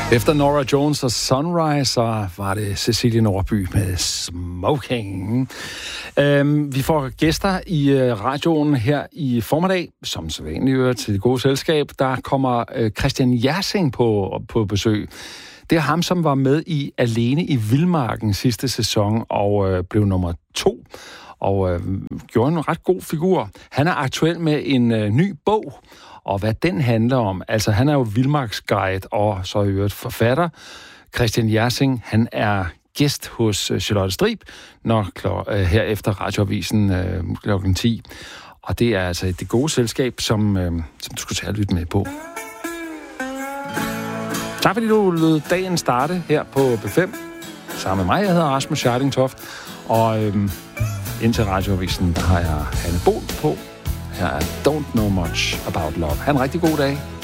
Efter Norah Jones og Sunrise, så var det Cecilie Nordby med Smoking. Vi får gæster i radioen her i formiddag, som sædvanligt til det gode selskab. Der kommer Christian Jersing på besøg. Det er ham, som var med i Alene i Vildmarken sidste sæson og blev nummer 2. Og gjorde en ret god figur. Han er aktuel med en ny bog, og hvad den handler om. Altså, han er jo vildmarksguide og så i øvrigt forfatter. Christian Jersing, han er gæst hos Charlotte Strib, her efter Radioavisen klokken 10. Og det er altså det gode selskab, som du skulle tage at lytte med på. Tak fordi du lød dagen starte her på B5. Sammen med mig, jeg hedder Rasmus Scharding-Toft. Og indtil Radioavisen, der har jeg Hanne Bohl på. Her er Don't Know Much About Love. Ha' en rigtig god dag.